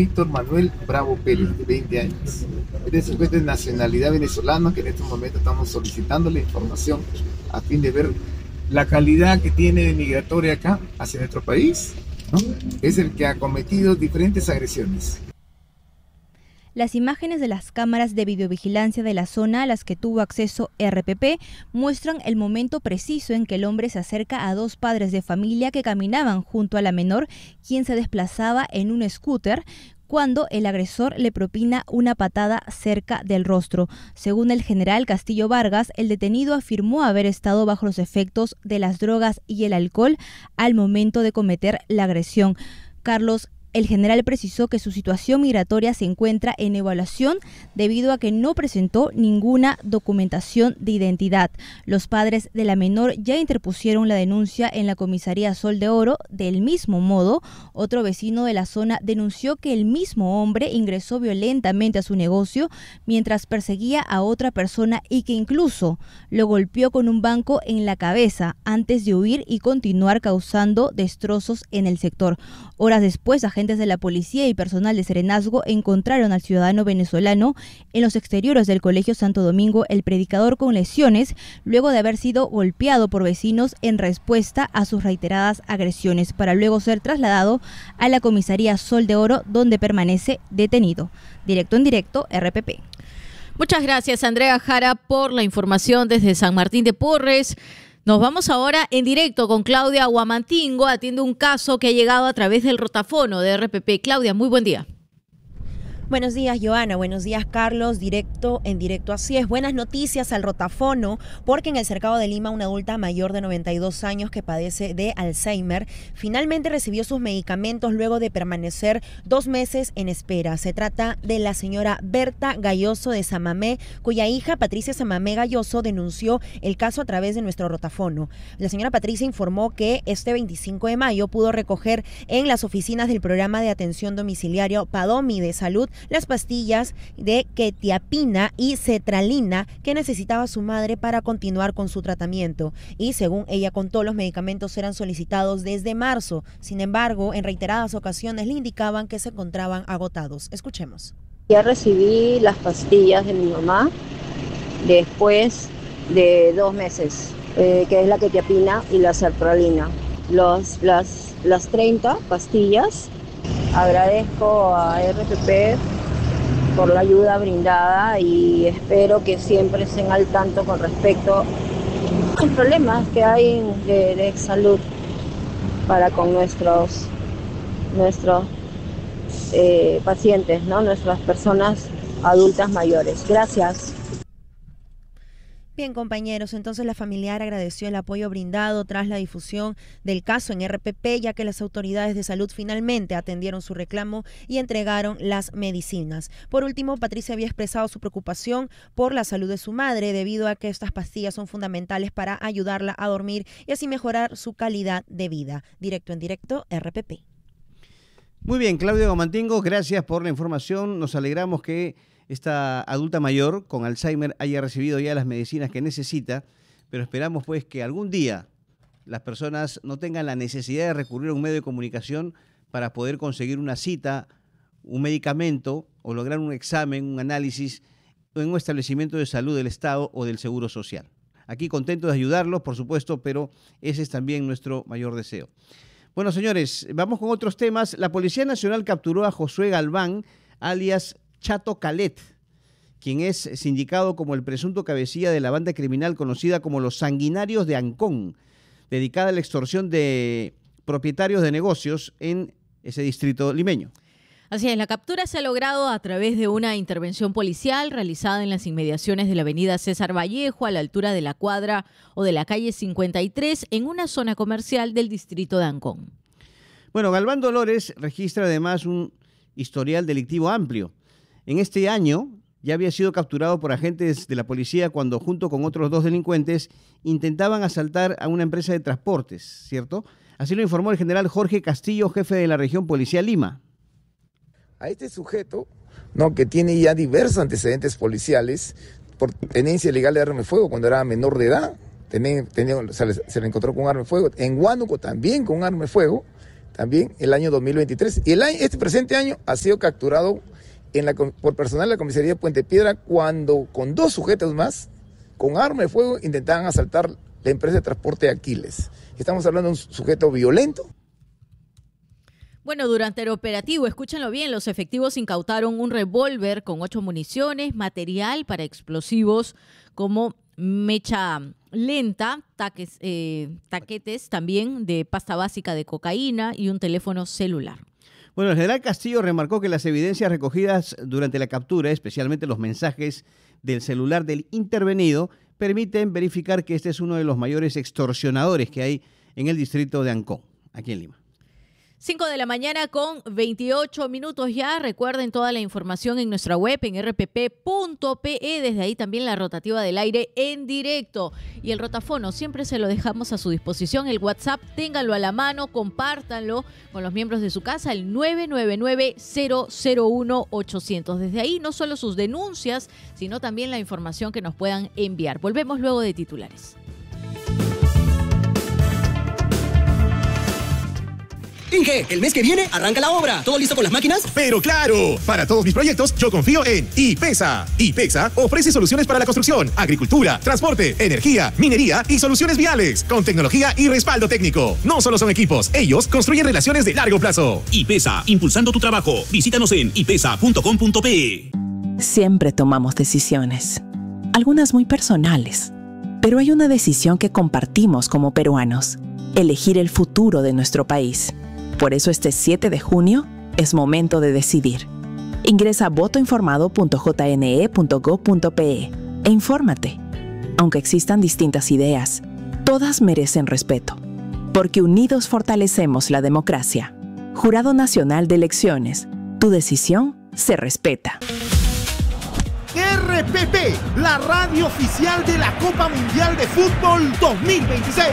Víctor Manuel Bravo Pérez, de 20 años. Este sujeto es de nacionalidad venezolana, que en estos momentos estamos solicitando la información a fin de ver la calidad que tiene de migratoria acá hacia nuestro país, ¿no? Es el que ha cometido diferentes agresiones. Las imágenes de las cámaras de videovigilancia de la zona a las que tuvo acceso RPP muestran el momento preciso en que el hombre se acerca a dos padres de familia que caminaban junto a la menor, quien se desplazaba en un scooter, cuando el agresor le propina una patada cerca del rostro. Según el general Castillo Vargas, el detenido afirmó haber estado bajo los efectos de las drogas y el alcohol al momento de cometer la agresión. El general precisó que su situación migratoria se encuentra en evaluación debido a que no presentó ninguna documentación de identidad. Los padres de la menor ya interpusieron la denuncia en la comisaría Sol de Oro. Del mismo modo, otro vecino de la zona denunció que el mismo hombre ingresó violentamente a su negocio mientras perseguía a otra persona y que incluso lo golpeó con un banco en la cabeza antes de huir y continuar causando destrozos en el sector. Horas después, agentes de la policía y personal de Serenazgo encontraron al ciudadano venezolano en los exteriores del Colegio Santo Domingo El Predicador con lesiones, luego de haber sido golpeado por vecinos en respuesta a sus reiteradas agresiones, para luego ser trasladado a la comisaría Sol de Oro, donde permanece detenido. Directo en directo, RPP. Muchas gracias, Andrea Jara, por la información desde San Martín de Porres. Nos vamos ahora en directo con Claudia Huamantingo. Atiende un caso que ha llegado a través del rotafono de RPP. Claudia, muy buen día. Buenos días, Joana. Buenos días, Carlos. Directo en directo. Así es. Buenas noticias al rotafono, porque en el Cercado de Lima una adulta mayor de 92 años que padece de Alzheimer finalmente recibió sus medicamentos luego de permanecer 2 meses en espera. Se trata de la señora Berta Galloso de Samamé, cuya hija Patricia Samamé Galloso denunció el caso a través de nuestro rotafono. La señora Patricia informó que este 25 de mayo pudo recoger en las oficinas del programa de atención domiciliario PADOMI de Salud las pastillas de quetiapina y cetralina que necesitaba su madre para continuar con su tratamiento. Y según ella contó, los medicamentos eran solicitados desde marzo. Sin embargo, en reiteradas ocasiones le indicaban que se encontraban agotados. Escuchemos. Ya recibí las pastillas de mi mamá después de 2 meses, que es la quetiapina y la sertralina. Las 30 pastillas. Agradezco a RPP por la ayuda brindada y espero que siempre estén al tanto con respecto a los problemas que hay de salud para con nuestros pacientes, ¿no? Nuestras personas adultas mayores. Gracias. Bien, compañeros, entonces la familiar agradeció el apoyo brindado tras la difusión del caso en RPP, ya que las autoridades de salud finalmente atendieron su reclamo y entregaron las medicinas. Por último, Patricia había expresado su preocupación por la salud de su madre, debido a que estas pastillas son fundamentales para ayudarla a dormir y así mejorar su calidad de vida. Directo en directo, RPP. Muy bien, Claudia Huamantingo, gracias por la información. Nos alegramos que esta adulta mayor con Alzheimer haya recibido ya las medicinas que necesita, pero esperamos pues que algún día las personas no tengan la necesidad de recurrir a un medio de comunicación para poder conseguir una cita, un medicamento o lograr un examen, un análisis en un establecimiento de salud del Estado o del Seguro Social. Aquí contentos de ayudarlos, por supuesto, pero ese es también nuestro mayor deseo. Bueno, señores, vamos con otros temas. La Policía Nacional capturó a Josué Galván, alias Chato Calet, quien es sindicado como el presunto cabecilla de la banda criminal conocida como los Sanguinarios de Ancón, dedicada a la extorsión de propietarios de negocios en ese distrito limeño. Así es, la captura se ha logrado a través de una intervención policial realizada en las inmediaciones de la avenida César Vallejo, a la altura de la cuadra o de la calle 53, en una zona comercial del distrito de Ancón. Bueno, Galván Dolores registra además un historial delictivo amplio. En este año ya había sido capturado por agentes de la policía cuando, junto con otros 2 delincuentes, intentaban asaltar a una empresa de transportes, ¿cierto? Así lo informó el general Jorge Castillo, jefe de la región policial Lima. A este sujeto, ¿no?, que tiene ya diversos antecedentes policiales por tenencia ilegal de arma de fuego cuando era menor de edad, se le encontró con un arma de fuego, en Huánuco también con un arma de fuego, también el año 2023. Y este presente año ha sido capturado por personal de la comisaría de Puente Piedra cuando con 2 sujetos más, con arma de fuego, intentaban asaltar la empresa de transporte Aquiles. Estamos hablando de un sujeto violento. Bueno, durante el operativo, escúchenlo bien, los efectivos incautaron un revólver con 8 municiones, material para explosivos como mecha lenta, taquetes también de pasta básica de cocaína y un teléfono celular. Bueno, el general Castillo remarcó que las evidencias recogidas durante la captura, especialmente los mensajes del celular del intervenido, permiten verificar que este es uno de los mayores extorsionadores que hay en el distrito de Ancón, aquí en Lima. 5 de la mañana con 28 minutos ya. Recuerden toda la información en nuestra web en rpp.pe. Desde ahí también la rotativa del aire en directo. Y el rotafono siempre se lo dejamos a su disposición. El WhatsApp, ténganlo a la mano, compártanlo con los miembros de su casa. El 999-001-800. Desde ahí no solo sus denuncias, sino también la información que nos puedan enviar. Volvemos luego de titulares. Inge, el mes que viene arranca la obra. ¿Todo listo con las máquinas? Pero claro, para todos mis proyectos yo confío en IPESA. IPESA ofrece soluciones para la construcción, agricultura, transporte, energía, minería y soluciones viales, con tecnología y respaldo técnico. No solo son equipos, ellos construyen relaciones de largo plazo. IPESA, impulsando tu trabajo. Visítanos en ipesa.com.pe. Siempre tomamos decisiones, algunas muy personales, pero hay una decisión que compartimos como peruanos: elegir el futuro de nuestro país. Por eso este 7 de junio es momento de decidir. Ingresa a votoinformado.jne.gov.pe e infórmate. Aunque existan distintas ideas, todas merecen respeto, porque unidos fortalecemos la democracia. Jurado Nacional de Elecciones, tu decisión se respeta. RPP, la radio oficial de la Copa Mundial de Fútbol 2026.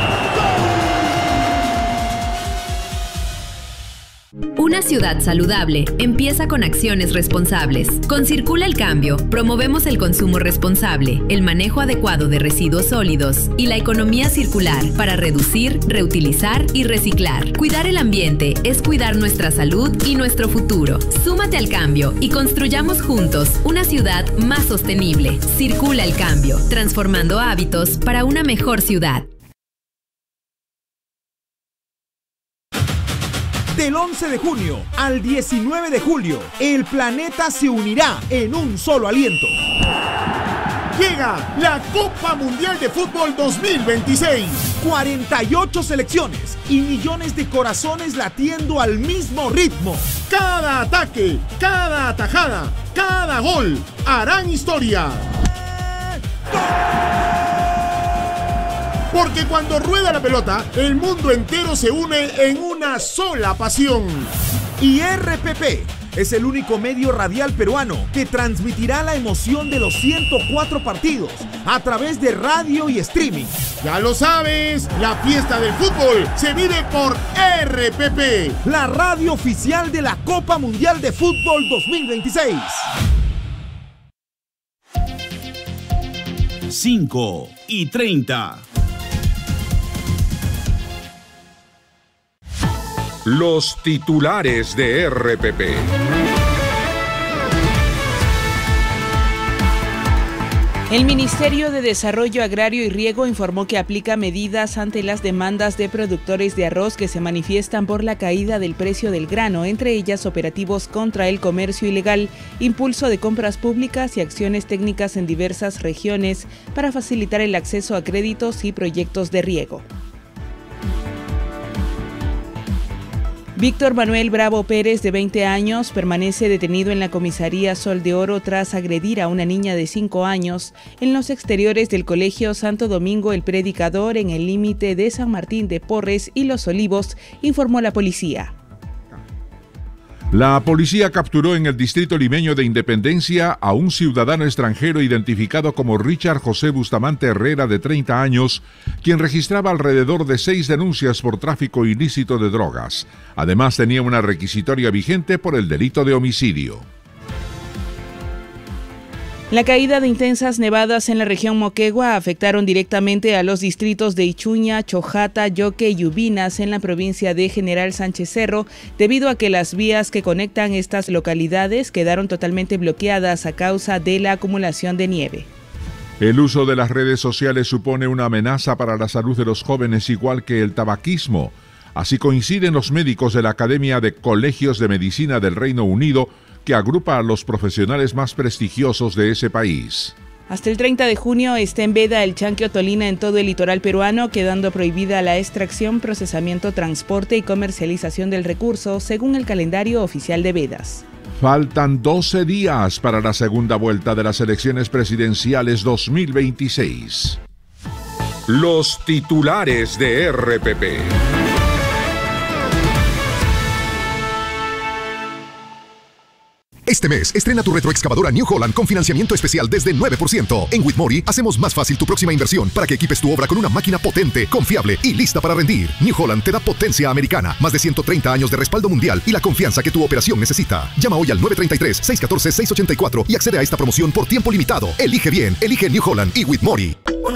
Una ciudad saludable empieza con acciones responsables. Con Circula el Cambio, promovemos el consumo responsable, el manejo adecuado de residuos sólidos y la economía circular para reducir, reutilizar y reciclar. Cuidar el ambiente es cuidar nuestra salud y nuestro futuro. Súmate al cambio y construyamos juntos una ciudad más sostenible. Circula el Cambio, transformando hábitos para una mejor ciudad. Del 11 de junio al 19 de julio, el planeta se unirá en un solo aliento. Llega la Copa Mundial de Fútbol 2026. 48 selecciones y millones de corazones latiendo al mismo ritmo. Cada ataque, cada atajada, cada gol harán historia. Porque cuando rueda la pelota, el mundo entero se une en una sola pasión. Y RPP es el único medio radial peruano que transmitirá la emoción de los 104 partidos a través de radio y streaming. Ya lo sabes, la fiesta del fútbol se vive por RPP, la radio oficial de la Copa Mundial de Fútbol 2026. 5:30. Los titulares de RPP. El Ministerio de Desarrollo Agrario y Riego informó que aplica medidas ante las demandas de productores de arroz que se manifiestan por la caída del precio del grano, entre ellas operativos contra el comercio ilegal, impulso de compras públicas y acciones técnicas en diversas regiones para facilitar el acceso a créditos y proyectos de riego. Víctor Manuel Bravo Pérez, de 20 años, permanece detenido en la comisaría Sol de Oro tras agredir a una niña de 5 años en los exteriores del Colegio Santo Domingo el Predicador en el límite de San Martín de Porres y Los Olivos, informó la policía. La policía capturó en el distrito limeño de Independencia a un ciudadano extranjero identificado como Richard José Bustamante Herrera, de 30 años, quien registraba alrededor de 6 denuncias por tráfico ilícito de drogas. Además, tenía una requisitoria vigente por el delito de homicidio. La caída de intensas nevadas en la región Moquegua afectaron directamente a los distritos de Ichuña, Chojata, Yoque y Ubinas en la provincia de General Sánchez Cerro, debido a que las vías que conectan estas localidades quedaron totalmente bloqueadas a causa de la acumulación de nieve. El uso de las redes sociales supone una amenaza para la salud de los jóvenes, igual que el tabaquismo. Así coinciden los médicos de la Academia de Colegios de Medicina del Reino Unido, que agrupa a los profesionales más prestigiosos de ese país. Hasta el 30 de junio está en veda el chanque otolina en todo el litoral peruano, quedando prohibida la extracción, procesamiento, transporte y comercialización del recurso, según el calendario oficial de vedas. Faltan 12 días para la segunda vuelta de las elecciones presidenciales 2026. Los titulares de RPP. Este mes, estrena tu retroexcavadora New Holland con financiamiento especial desde 9%. En Whitmore hacemos más fácil tu próxima inversión para que equipes tu obra con una máquina potente, confiable y lista para rendir. New Holland te da potencia americana, más de 130 años de respaldo mundial y la confianza que tu operación necesita. Llama hoy al 933-614-684 y accede a esta promoción por tiempo limitado. Elige bien, elige New Holland y Whitmore.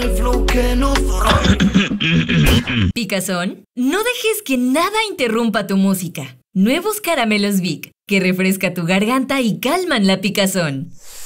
Picazón, no dejes que nada interrumpa tu música. Nuevos caramelos Vic, que refresca tu garganta y calman la picazón.